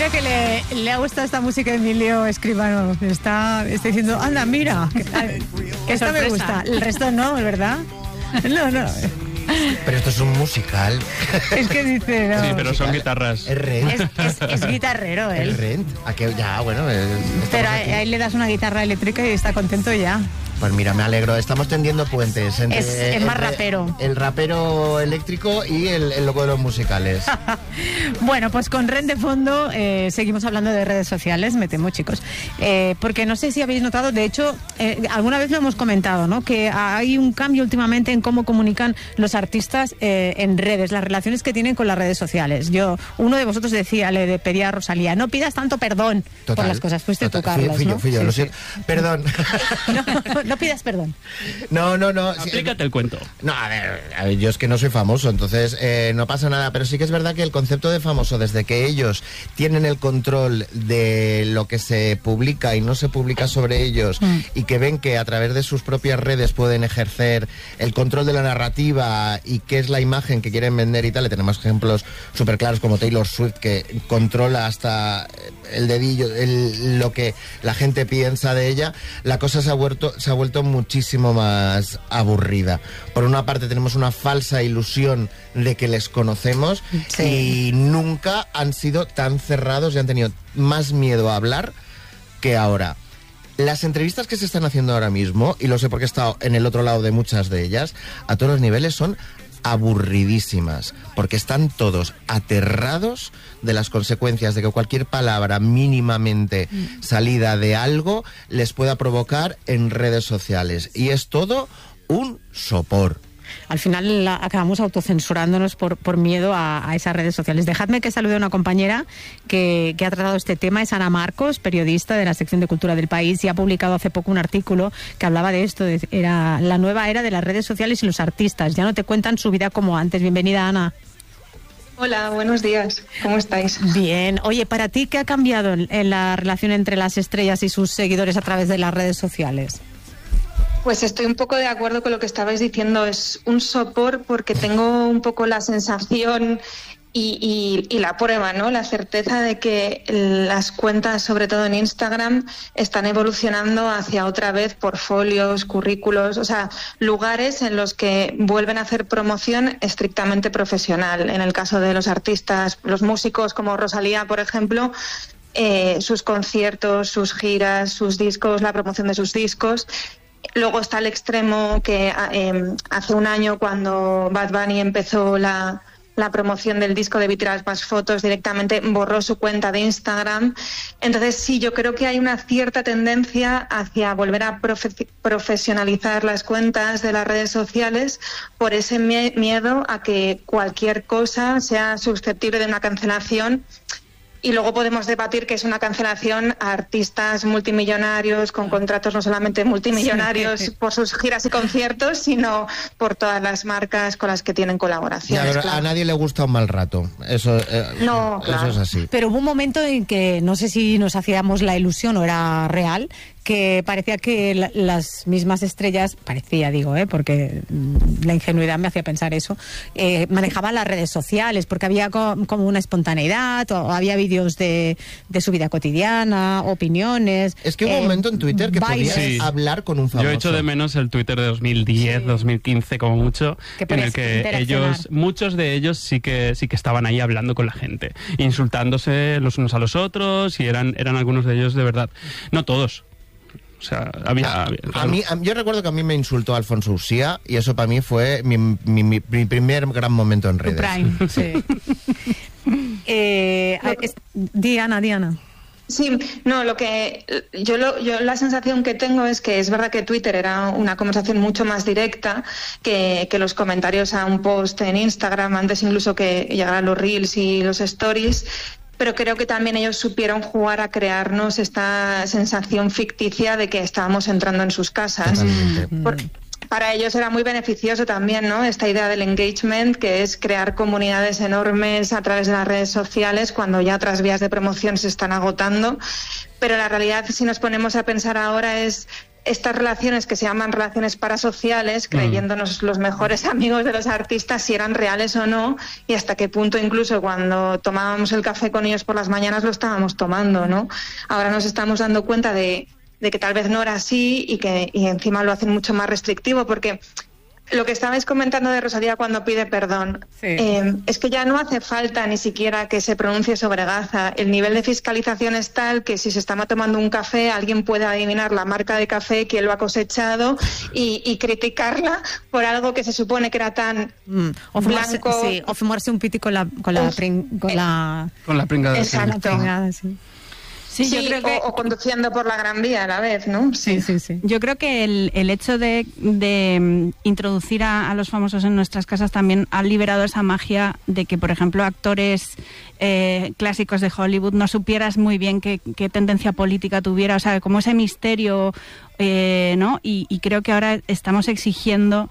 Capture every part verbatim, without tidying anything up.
veo que le, le ha gustado esta música de Emilio Escribano. Está, está diciendo, anda, mira, que, que esta me gusta. El resto no, ¿verdad? No, no. Pero esto es un musical. Es que dice, no. Sí, pero son guitarras. Es Rent. Es, es, es guitarrero, él. Es Rent. ¿A qué? Ya, bueno. Es, pero a, a él le das una guitarra eléctrica y está contento ya. Pues mira, me alegro. Estamos tendiendo puentes entre es, es más entre rapero. El rapero eléctrico y el, el loco de los musicales. Bueno, pues con Rent de fondo eh, seguimos hablando de redes sociales, me temo, chicos. Eh, porque no sé si habéis notado, de hecho, eh, alguna vez lo hemos comentado, ¿no? Que hay un cambio últimamente en cómo comunican los artistas eh, en redes, las relaciones que tienen con las redes sociales. Yo, uno de vosotros decía, le pedía a Rosalía, no pidas tanto perdón Total, por las cosas. Fuiste total, tú, Carlos, fui, fui ¿no? yo, fui yo, Sí, lo sí. siento. Perdón. No, no pidas perdón. No, no, no. Aplícate el cuento. No, a ver, a ver, yo es que no soy famoso, entonces eh, no pasa nada, pero sí que es verdad que el concepto de famoso, desde que ellos tienen el control de lo que se publica y no se publica sobre ellos, mm. y que ven que a través de sus propias redes pueden ejercer el control de la narrativa y qué es la imagen que quieren vender y tal, le tenemos ejemplos súper claros como Taylor Swift, que controla hasta el dedillo, el, lo que la gente piensa de ella. La cosa se ha vuelto, se ha vuelto muchísimo más aburrida. Por una parte tenemos una falsa ilusión de que les conocemos, sí. y nunca han sido tan cerrados y han tenido más miedo a hablar que ahora. Las entrevistas que se están haciendo ahora mismo, y lo sé porque he estado en el otro lado de muchas de ellas, a todos los niveles son aburridísimas, porque están todos aterrados de las consecuencias de que cualquier palabra mínimamente salida de algo les pueda provocar en redes sociales, y es todo un sopor. Al final la, acabamos autocensurándonos por, por miedo a, a esas redes sociales. Dejadme que salude a una compañera que, que ha tratado este tema, es Ana Marcos, periodista de la sección de Cultura del País, y ha publicado hace poco un artículo que hablaba de esto, de, era la nueva era de las redes sociales y los artistas. Ya no te cuentan su vida como antes. Bienvenida, Ana. Hola, buenos días. ¿Cómo estáis? Bien. Oye, ¿para ti qué ha cambiado en, en la relación entre las estrellas y sus seguidores a través de las redes sociales? Pues estoy un poco de acuerdo con lo que estabais diciendo. Es un sopor porque tengo un poco la sensación y, y, y la prueba, ¿no? La certeza de que las cuentas, sobre todo en Instagram, están evolucionando hacia otra vez portfolios, currículos, o sea, lugares en los que vuelven a hacer promoción estrictamente profesional. En el caso de los artistas, los músicos como Rosalía, por ejemplo, eh, sus conciertos, sus giras, sus discos, la promoción de sus discos. Luego está el extremo que eh, hace un año, cuando Bad Bunny empezó la, la promoción del disco de Vi tiras más fotos, directamente borró su cuenta de Instagram. Entonces sí, yo creo que hay una cierta tendencia hacia volver a profe- profesionalizar las cuentas de las redes sociales por ese mie- miedo a que cualquier cosa sea susceptible de una cancelación. Y luego podemos debatir que es una cancelación a artistas multimillonarios con contratos no solamente multimillonarios sí. por sus giras y conciertos, sino por todas las marcas con las que tienen colaboraciones. Ya, claro. A nadie le gusta un mal rato. Eso, eh, no, eso claro. es así. Pero hubo un momento en que no sé si nos hacíamos la ilusión o era real, que parecía que la, las mismas estrellas, parecía, digo, ¿eh? porque la ingenuidad me hacía pensar eso, eh, manejaban las redes sociales, porque había co- como una espontaneidad, o había vídeos de, de su vida cotidiana, opiniones. Es que hubo eh, un momento en Twitter que bailes. podías sí. hablar con un famoso. Yo echo de menos el Twitter de dos mil diez, sí. dos mil quince como mucho, que en el que ellos, muchos de ellos sí que sí que estaban ahí hablando con la gente, insultándose los unos a los otros, y eran, eran algunos de ellos de verdad. No todos. O sea, había... había a, a mí, a, yo recuerdo que a mí me insultó Alfonso Usía, y eso para mí fue mi, mi, mi, mi primer gran momento en redes. Tu prime, sí. eh, es, Diana, Diana. Sí, no, lo que yo, lo, yo la sensación que tengo es que es verdad que Twitter era una conversación mucho más directa que, que los comentarios a un post en Instagram, antes incluso que llegaran los Reels y los Stories. Pero creo que también ellos supieron jugar a crearnos esta sensación ficticia de que estábamos entrando en sus casas. Por, para ellos era muy beneficioso también, ¿no? Esta idea del engagement, que es crear comunidades enormes a través de las redes sociales cuando ya otras vías de promoción se están agotando. Pero la realidad, si nos ponemos a pensar ahora, es estas relaciones que se llaman relaciones parasociales, creyéndonos mm. los mejores amigos de los artistas, si eran reales o no, y hasta qué punto incluso cuando tomábamos el café con ellos por las mañanas lo estábamos tomando, ¿no? Ahora nos estamos dando cuenta de, de que tal vez no era así y que y encima lo hacen mucho más restrictivo, porque lo que estabais comentando de Rosalía cuando pide perdón, sí. eh, es que ya no hace falta ni siquiera que se pronuncie sobre Gaza. El nivel de fiscalización es tal que si se está tomando un café, alguien puede adivinar la marca de café, quién lo ha cosechado y, y criticarla por algo que se supone que era tan mm. o fumarse, blanco. Sí, o fumarse un piti con la con la, pring, con, eh, la con la pringada. Exacto. La pringada, sí. Sí, sí, yo creo que... o, o conduciendo por la Gran Vía a la vez, ¿no? Sí, sí, sí. Yo creo que el, el hecho de, de introducir a, a los famosos en nuestras casas también ha liberado esa magia de que, por ejemplo, actores eh, clásicos de Hollywood no supieras muy bien qué, qué tendencia política tuviera, o sea, como ese misterio, eh, ¿no? Y, y creo que ahora estamos exigiendo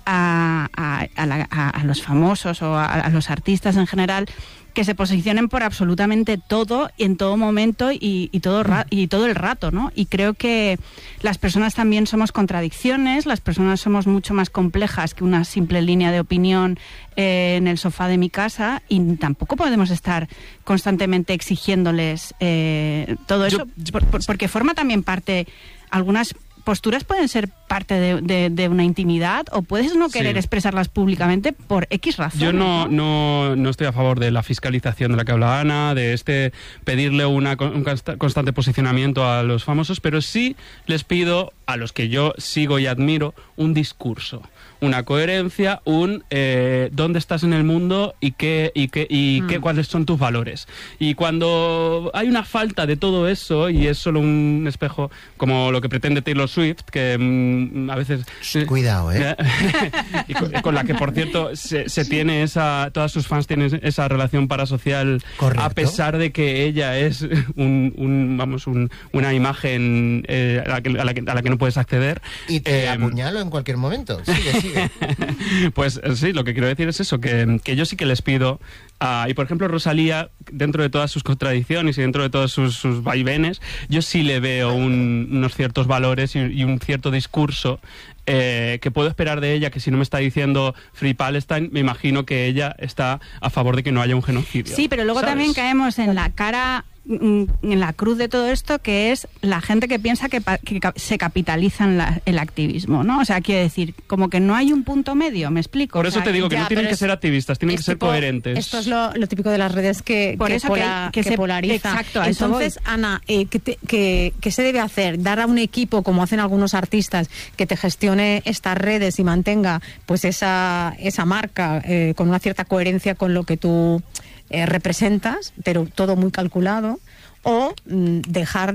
a, a, a, la, a, a los famosos o a, a los artistas en general que se posicionen por absolutamente todo y en todo momento y, y, todo ra- y todo el rato, ¿no? Y creo que las personas también somos contradicciones, las personas somos mucho más complejas que una simple línea de opinión eh, en el sofá de mi casa y tampoco podemos estar constantemente exigiéndoles eh, todo eso, Yo, por, por, porque forma también parte algunas posturas pueden ser parte de, de, de una intimidad o puedes no querer sí. expresarlas públicamente por X razón. Yo no, no, no estoy a favor de la fiscalización de la que habla Ana, de este pedirle una, un constante posicionamiento a los famosos, pero sí les pido a los que yo sigo y admiro un discurso, una coherencia, un eh, dónde estás en el mundo y qué y qué y mm. qué cuáles son tus valores. Y cuando hay una falta de todo eso y es solo un espejo como lo que pretende Taylor Swift, que mm, a veces cuidado, eh, y con, con la que por cierto se, se tiene esa, todas sus fans tienen esa relación parasocial. Correcto. A pesar de que ella es un, un vamos un, una imagen eh, a, la que, a, la que, a la que no puedes acceder. Y te eh, apuñalo en cualquier momento. Sigue, sigue. Pues sí, lo que quiero decir es eso, que, que yo sí que les pido, uh, y por ejemplo Rosalía, dentro de todas sus contradicciones y dentro de todos sus, sus vaivenes, yo sí le veo un, unos ciertos valores y, y un cierto discurso eh, que puedo esperar de ella, que si no me está diciendo Free Palestine, me imagino que ella está a favor de que no haya un genocidio. Sí, pero luego ¿sabes? También caemos en la cara, en la cruz de todo esto, que es la gente que piensa que, que se capitaliza en la, el activismo, ¿no? O sea, quiero decir, como que no hay un punto medio, ¿me explico? Por eso o sea, te digo que ya, no tienen que es, ser activistas, tienen que ser tipo, coherentes. Esto es lo, lo típico de las redes que, Por que, eso pola, que, que, que se, polariza. Exacto, a Entonces, eso voy. Ana, eh, ¿qué, te, qué, ¿qué se debe hacer? ¿Dar a un equipo, como hacen algunos artistas, que te gestione estas redes y mantenga pues esa, esa marca eh, con una cierta coherencia con lo que tú eh, representas, pero todo muy calculado? O mm, dejar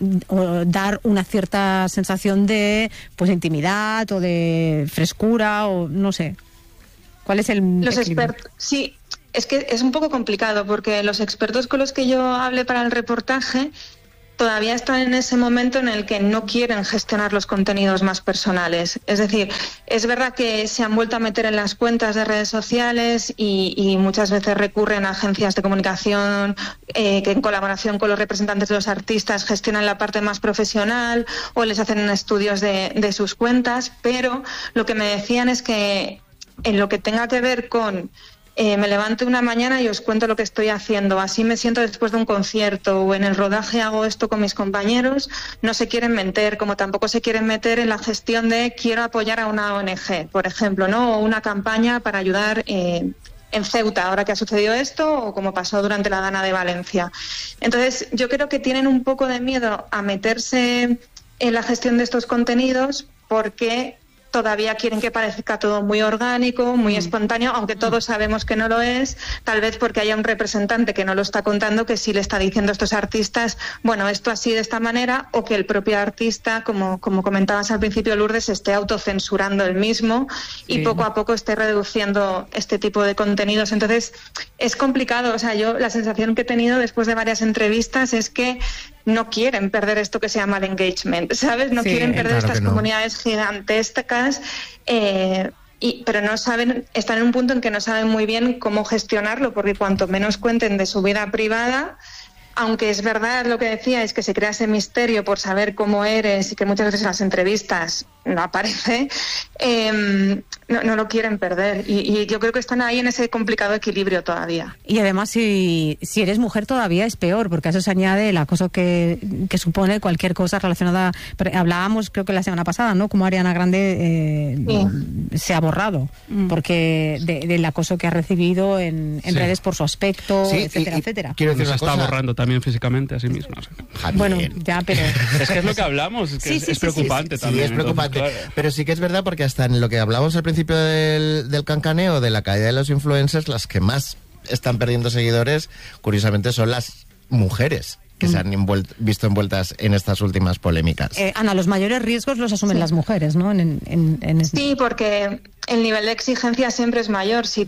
o dar una cierta sensación de pues intimidad o de frescura o no sé. ¿Cuál es el los expertos? Sí, es que es un poco complicado porque los expertos con los que yo hablé para el reportaje todavía están en ese momento en el que no quieren gestionar los contenidos más personales. Es decir, es verdad que se han vuelto a meter en las cuentas de redes sociales y, y muchas veces recurren a agencias de comunicación eh, que en colaboración con los representantes de los artistas gestionan la parte más profesional o les hacen estudios de, de sus cuentas, pero lo que me decían es que en lo que tenga que ver con Eh, me levanto una mañana y os cuento lo que estoy haciendo, así me siento después de un concierto o en el rodaje hago esto con mis compañeros, no se quieren meter, como tampoco se quieren meter en la gestión de quiero apoyar a una O N G, por ejemplo, ¿no? O una campaña para ayudar eh, en Ceuta, ahora que ha sucedido esto, o como pasó durante la Dana de Valencia. Entonces, yo creo que tienen un poco de miedo a meterse en la gestión de estos contenidos porque todavía quieren que parezca todo muy orgánico, muy mm. espontáneo, aunque todos sabemos que no lo es, tal vez porque haya un representante que no lo está contando, que sí le está diciendo a estos artistas, bueno, esto así de esta manera, o que el propio artista, como, como comentabas al principio, Lourdes, se esté autocensurando él mismo y sí. poco a poco esté reduciendo este tipo de contenidos. Entonces, es complicado. O sea, yo la sensación que he tenido después de varias entrevistas es que no quieren perder esto que se llama el engagement, ¿sabes? No sí, quieren perder claro estas no. comunidades gigantescas, eh, y, pero no saben, están en un punto en que no saben muy bien cómo gestionarlo, porque cuanto menos cuenten de su vida privada, aunque es verdad lo que decía, es que se crea ese misterio por saber cómo eres y que muchas veces en las entrevistas no aparece, eh, no, no lo quieren perder. Y, y yo creo que están ahí en ese complicado equilibrio todavía. Y además, si, si eres mujer todavía es peor, porque a eso se añade el acoso que, que supone cualquier cosa relacionada. Hablábamos, creo que la semana pasada, ¿no? Como Ariana Grande eh, sí. se ha borrado, mm. porque de, del acoso que ha recibido en, en sí. redes por su aspecto, sí, etcétera, y, y, etcétera. Quiero decir, se está cosa... borrando también físicamente a sí misma. Bueno, ya, pero... Es que es lo que hablamos, es, que sí, es, sí, es preocupante sí, sí, también. Sí, es preocupante. Entonces, claro. Pero sí que es verdad, porque hasta en lo que hablábamos al principio del, del cancaneo, de la caída de los influencers, las que más están perdiendo seguidores, curiosamente, son las mujeres que mm. se han envuelt, visto envueltas en estas últimas polémicas. Eh, Ana, los mayores riesgos los asumen sí. las mujeres, ¿no? En, en, en este... Sí, porque el nivel de exigencia siempre es mayor. Si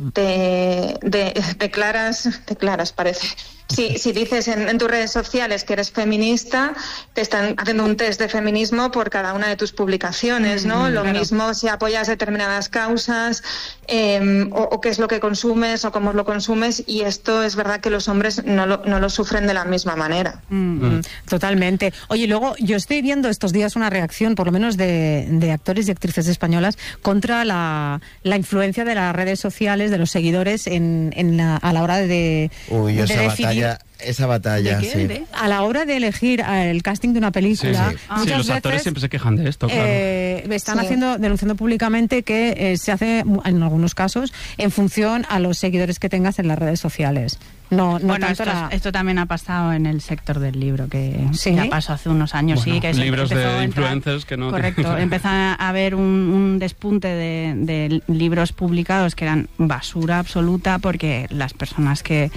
te de, declaras, declaras parece... Si, si dices en, en tus redes sociales que eres feminista, te están haciendo un test de feminismo por cada una de tus publicaciones, ¿no? Mm, Lo claro. mismo si apoyas determinadas causas, eh, o, o qué es lo que consumes o cómo lo consumes, y esto es verdad que los hombres no lo, no lo sufren de la misma manera. Mm, mm. Totalmente. Oye, luego yo estoy viendo estos días una reacción, por lo menos de, de actores y actrices españolas, contra la, la influencia de las redes sociales, de los seguidores en, en la, a la hora de, Uy, de esa definir... batalla Esa batalla, ¿De sí. ¿De? A la hora de elegir el casting de una película, sí, sí. muchas sí, los veces, actores siempre se quejan de esto, claro. Eh, están sí. haciendo, denunciando públicamente que eh, se hace, en algunos casos, en función a los seguidores que tengas en las redes sociales. No, no bueno, tanto esto, la... esto también ha pasado en el sector del libro, que ¿Sí? ya pasó hace unos años, bueno, sí. Que libros se de a influencers que no... Correcto, empezó a haber un, un despunte de, de libros publicados que eran basura absoluta, porque las personas que...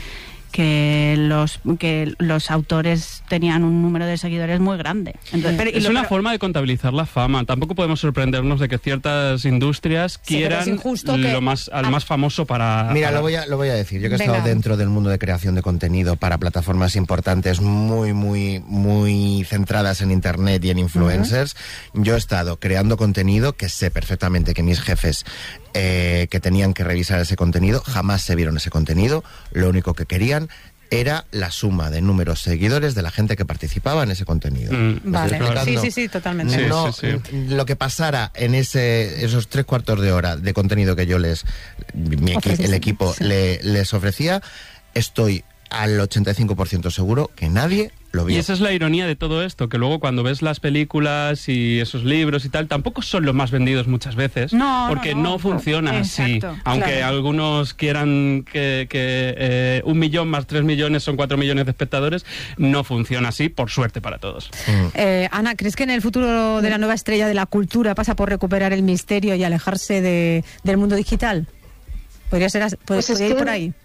que los que los autores tenían un número de seguidores muy grande. Entonces, pero, es lo, una pero, forma de contabilizar la fama. Tampoco podemos sorprendernos de que ciertas industrias sí, quieran lo que... más, al más famoso para... Mira, para... Lo, voy a, lo voy a decir. Yo que he Venga. estado dentro del mundo de creación de contenido para plataformas importantes muy, muy, muy centradas en Internet y en influencers, uh-huh. yo he estado creando contenido que sé perfectamente que mis jefes eh, que tenían que revisar ese contenido jamás se vieron ese contenido. Lo único que querían era la suma de números seguidores de la gente que participaba en ese contenido. Mm, vale, sí, sí, sí, totalmente. Sí, no, sí, sí. Lo que pasara en ese esos tres cuartos de hora de contenido que yo les, mi, el equipo sí. le, les ofrecía, estoy al ochenta y cinco por ciento seguro que nadie lo vio. Y esa es la ironía de todo esto, que luego cuando ves las películas y esos libros y tal, tampoco son los más vendidos muchas veces, no, porque no, no, no funciona exacto, así. Aunque claro. algunos quieran que, que eh, un millón más tres millones son cuatro millones de espectadores, no funciona así, por suerte para todos. Mm. Eh, Ana, ¿crees que en el futuro de la nueva estrella de la cultura pasa por recuperar el misterio y alejarse de, del mundo digital? ¿Podría ser así? ¿Podría, pues es podría ir que... por ahí?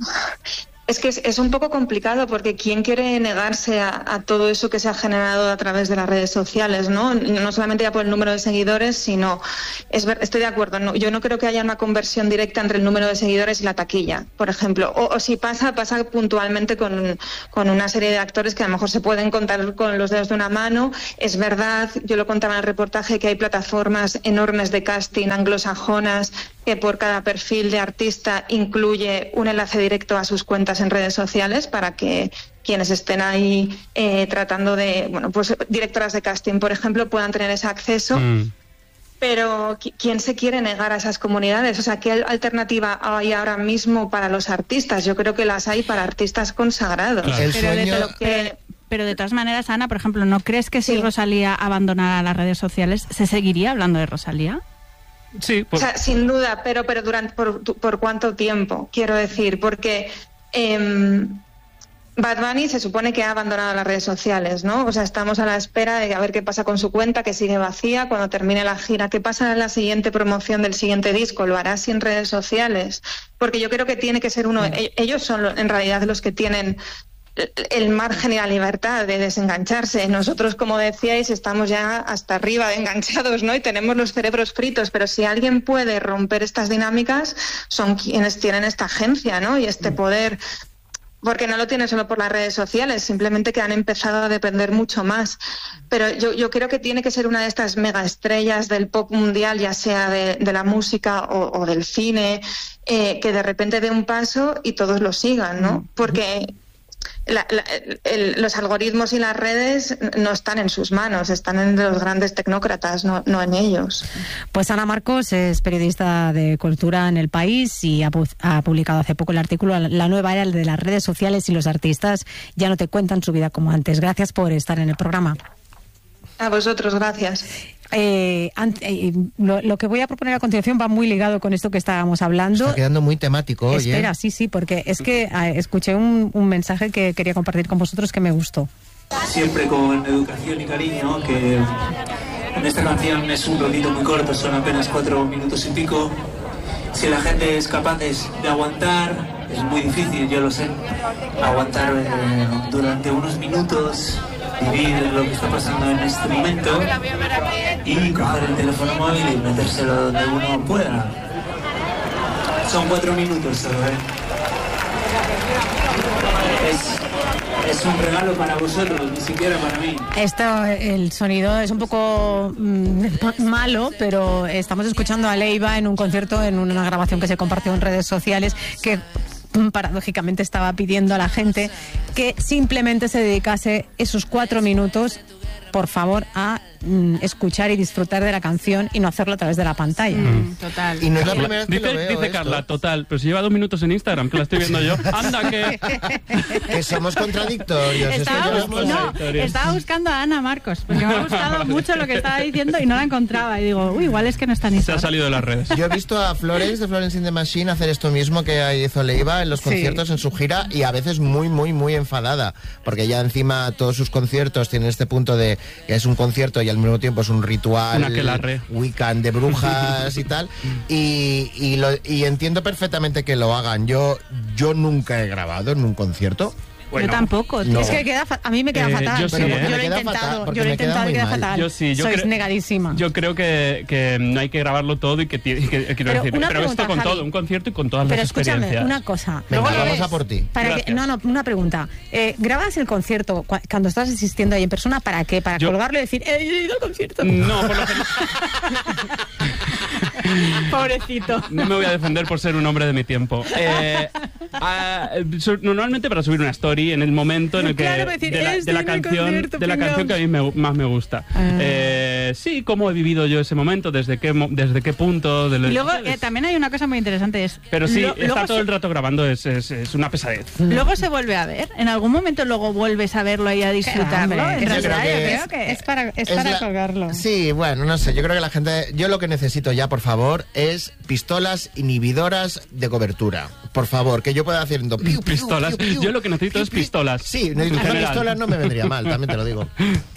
Es que es, es un poco complicado, porque ¿quién quiere negarse a, a todo eso que se ha generado a través de las redes sociales, ¿no? No solamente ya por el número de seguidores, sino... Es ver, estoy de acuerdo, no, yo no creo que haya una conversión directa entre el número de seguidores y la taquilla, por ejemplo. O, o si pasa, pasa puntualmente con, con una serie de actores que a lo mejor se pueden contar con los dedos de una mano. Es verdad, yo lo contaba en el reportaje, que hay plataformas enormes de casting anglosajonas que por cada perfil de artista incluye un enlace directo a sus cuentas en redes sociales, para que quienes estén ahí eh, tratando de, bueno, pues directoras de casting, por ejemplo, puedan tener ese acceso. Mm. Pero ¿quién se quiere negar a esas comunidades? O sea, ¿qué alternativa hay ahora mismo para los artistas? Yo creo que las hay para artistas consagrados. Claro. El pero, sueño... de lo que... pero de todas maneras, Ana, por ejemplo, ¿no crees que si sí. Rosalía abandonara las redes sociales, se seguiría hablando de Rosalía? Sí, por... o sea, sin duda, pero pero durante por, por cuánto tiempo, quiero decir, porque eh, Bad Bunny se supone que ha abandonado las redes sociales, ¿no? O sea, estamos a la espera de a ver qué pasa con su cuenta, que sigue vacía cuando termine la gira. ¿Qué pasa en la siguiente promoción del siguiente disco? ¿Lo hará sin redes sociales? Porque yo creo que tiene que ser uno... Mm. Ellos son en realidad los que tienen el margen y la libertad de desengancharse. Nosotros, como decíais, estamos ya hasta arriba de enganchados, ¿no? Y tenemos los cerebros fritos, pero si alguien puede romper estas dinámicas, son quienes tienen esta agencia, ¿no? Y este poder, porque no lo tienen solo por las redes sociales, simplemente que han empezado a depender mucho más. Pero yo, yo creo que tiene que ser una de estas megaestrellas del pop mundial, ya sea de, de la música o, o del cine, eh, que de repente dé un paso y todos lo sigan, ¿no? Porque la, la, el, los algoritmos y las redes no están en sus manos, están en los grandes tecnócratas, no, no en ellos. Pues Ana Marcos es periodista de cultura en El País y ha, pu- ha publicado hace poco el artículo La nueva era de las redes sociales y los artistas ya no te cuentan su vida como antes. Gracias por estar en el programa. A vosotros, gracias. Eh, eh, lo, lo que voy a proponer a continuación va muy ligado con esto que estábamos hablando. Está quedando muy temático hoy, Espera, ¿eh? sí, sí, porque es que eh, escuché un, un mensaje que quería compartir con vosotros que me gustó. Siempre con educación y cariño, que en esta canción es un ratito muy corto, son apenas cuatro minutos y pico. Si la gente es capaz de aguantar, es muy difícil, yo lo sé, aguantar eh, durante unos minutos, vivir lo que está pasando en este momento y coger el teléfono móvil y metérselo donde uno pueda. Son cuatro minutos solo, ¿eh? Es, es un regalo para vosotros, ni siquiera para mí. Esto, el sonido es un poco mm, malo, pero estamos escuchando a Leiva en un concierto, en una grabación que se compartió en redes sociales, que paradójicamente estaba pidiendo a la gente que simplemente se dedicase esos cuatro minutos, por favor, a mm, escuchar y disfrutar de la canción y no hacerlo a través de la pantalla. Mm, total. Y no es la primera vez que Dice, lo veo dice esto. Carla, total, pero si lleva dos minutos en Instagram, que la estoy viendo yo. ¡Anda, que! Que somos contradictorios. es que Estaba, llevamos- bus- no, historias. estaba buscando a Ana Marcos, porque me ha gustado mucho lo que estaba diciendo y no la encontraba. Y digo, uy, igual es que no está ni Se ha salido de las redes. Yo he visto a Florence de Florence in the Machine hacer esto mismo que hizo Leiva en los Sí. conciertos en su gira y a veces muy, muy, muy enfadada. Porque ya encima todos sus conciertos tienen este punto de que es un concierto y al mismo tiempo es un ritual Una aquelarre. Wiccan de brujas y tal. Y, y, lo- y entiendo perfectamente que lo hagan. Yo, yo nunca he grabado en un concierto. Yo tampoco, tío. No. Es que queda fa- a mí me queda Eh, fatal. yo sí, pero ¿eh? yo lo Me he queda intentado, fatal, porque yo lo he me queda intentado y muy queda mal. fatal. Yo sí, yo Sois creo- negadísima. Yo creo que, que no hay que grabarlo todo y que, tiene- que- quiero Pero decir, una pero pregunta, esto con Javi. todo, un concierto y con todas Pero las escúchame, experiencias. una cosa. Venga, Luego lo vamos ves. a por ti. Para que, Gracias. no, no, una pregunta. Eh, ¿Grabas el concierto cua- cuando estás asistiendo ahí en persona? ¿Para qué? ¿Para Yo- colgarlo y decir, he ido al concierto? No, por lo general. Pobrecito. No me voy a defender por ser un hombre de mi tiempo. Eh, ah, so- normalmente para subir una story en el momento en el que Claro, decir, de la, "Estoy de la en el canción concierto, de la pringao". canción que a mí me- más me gusta. Ah. Eh, sí, cómo he vivido yo ese momento, desde qué mo- desde qué punto. De lo- Y luego ¿sabes? eh, también hay una cosa muy interesante. Es, Pero sí, lo- estar luego, todo se, el rato grabando es, es, es una pesadez. luego se vuelve a ver. En algún momento luego vuelves a verlo y a disfrutarlo. hombre, En yo realidad creo que yo es- creo que... Es para, es Es para la- colgarlo. Sí, bueno, no sé. Yo creo que la gente. Yo lo que necesito ya, por favor, es pistolas inhibidoras de cobertura. Por favor, que yo pueda haciendo. piu, piu, Pistolas. piu, piu, Yo lo que necesito piu, es piu. pistolas. Sí, En necesito general. pistolas no me vendría mal, también te lo digo.